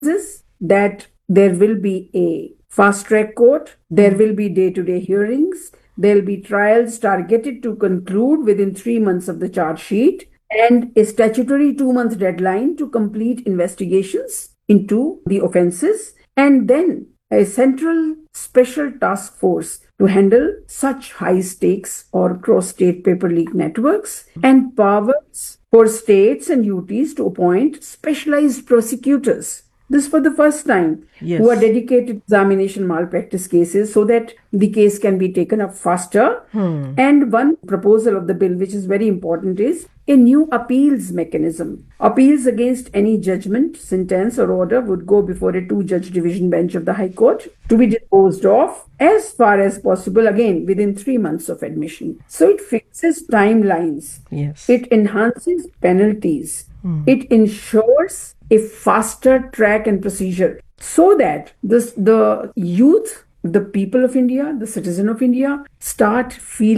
is that there will be a fast track court, there will be day-to-day hearings, there will be trials targeted to conclude within 3 months of the charge sheet, and a statutory 2 month deadline to complete investigations into the offences, and then a central special task force to handle such high stakes or cross state paper leak networks, and powers for states and UTs to appoint specialized prosecutors. This for the first time, who are dedicated to examination malpractice cases so that the case can be taken up faster. And one proposal of the bill, which is very important, is a new appeals mechanism. Appeals against any judgment, sentence, or order would go before a 2-judge division bench of the High Court to be disposed of as far as possible, again, within 3 months of admission. So it fixes timelines. It enhances penalties. It ensures a faster track and procedure so that the youth, the people of India, the citizen of India start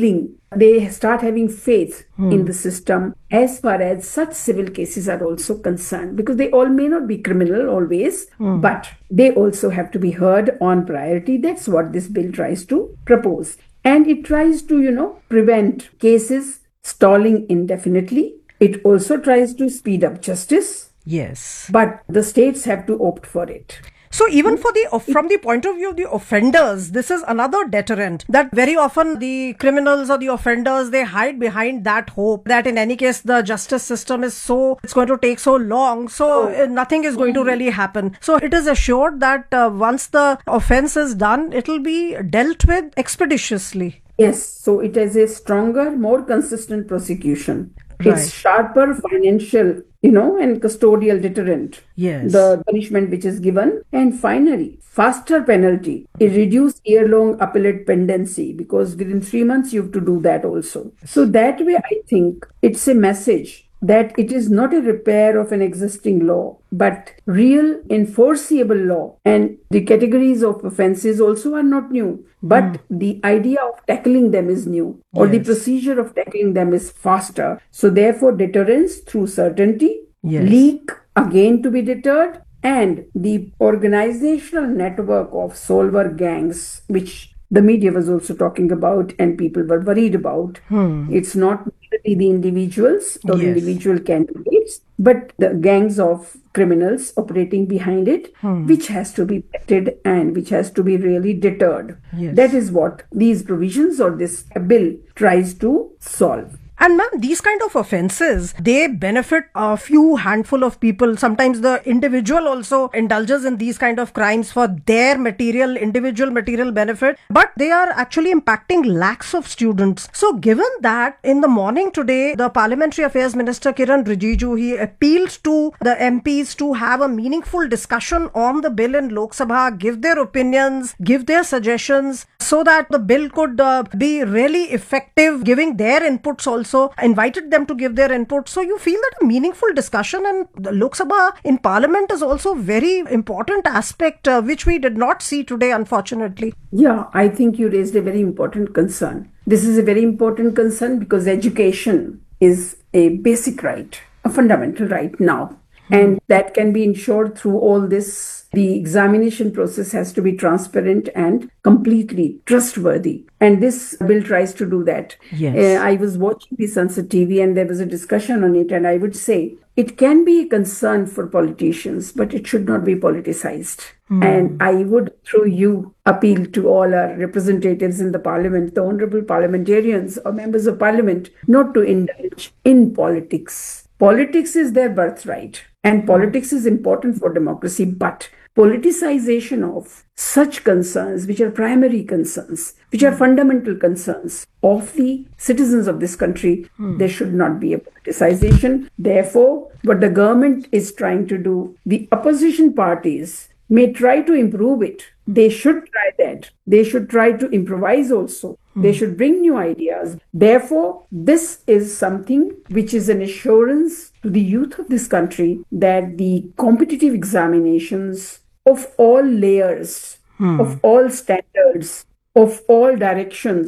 having faith in the system as far as such civil cases are also concerned, because they all may not be criminal always, but they also have to be heard on priority. That's what this bill tries to propose. And it tries to, prevent cases stalling indefinitely. It also tries to speed up justice. Yes. But the states have to opt for it. So even from the point of view of the offenders, this is another deterrent, that very often the criminals or the offenders, they hide behind that hope that in any case the justice system it's going to take so long, so nothing is going to really happen. So it is assured that once the offense is done, it will be dealt with expeditiously. Yes, so it has a stronger, more consistent prosecution. Right. It's sharper financial, and custodial deterrent. Yes. The punishment which is given. And finally, faster penalty. A reduced year-long appellate pendency, because within 3 months you have to do that also. So that way, I think it's a message that it is not a repair of an existing law, but real enforceable law. And the categories of offences also are not new, but the idea of tackling them is new, or the procedure of tackling them is faster. So therefore, deterrence through certainty, leak again to be deterred, and the organizational network of solver gangs, which the media was also talking about and people were worried about. It's not merely the individuals or individual candidates, but the gangs of criminals operating behind it, which has to be vetted and which has to be really deterred. That is what these provisions or this bill tries to solve. And ma'am, these kind of offences, they benefit a few handful of people. Sometimes the individual also indulges in these kind of crimes for their individual material benefit, but they are actually impacting lakhs of students. So given that, in the morning today, the Parliamentary Affairs Minister Kiran Rijiju, he appealed to the MPs to have a meaningful discussion on the bill in Lok Sabha, give their opinions, give their suggestions, so that the bill could be really effective, giving their inputs also, invited them to give their input. So you feel that a meaningful discussion in the Lok Sabha in Parliament is also very important aspect, which we did not see today, unfortunately. Yeah, I think you raised a very important concern. This is a very important concern because education is a basic right, a fundamental right now. And that can be ensured through all this. The examination process has to be transparent and completely trustworthy. And this bill tries to do that. Yes. I was watching the Sunset TV and there was a discussion on it. And I would say it can be a concern for politicians, but it should not be politicized. And I would, through you, appeal to all our representatives in the parliament, the honorable parliamentarians or members of parliament, not to indulge in politics. Politics is their birthright. And politics is important for democracy, but politicization of such concerns, which are primary concerns, which are fundamental concerns of the citizens of this country, there should not be a politicization. Therefore, what the government is trying to do, the opposition parties may try to improve it. They should try that. They should try to improvise also. They should bring new ideas. Therefore, this is something which is an assurance to the youth of this country that the competitive examinations of all layers, of all standards, of all directions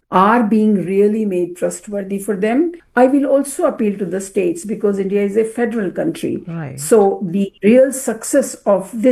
are being really made trustworthy for them. I will also appeal to the states because India is a federal country. Right. So the real success of this